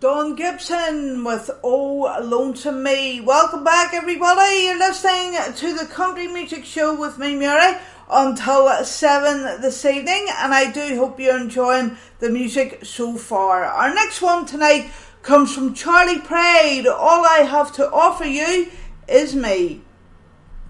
Don Gibson with Oh Lonesome Me. Welcome back, everybody. You're listening to the Country Music Show with me, Mary, until 7 this evening, and I do hope you're enjoying the music so far. Our next one tonight comes from Charlie Pride. All I have to offer you is me.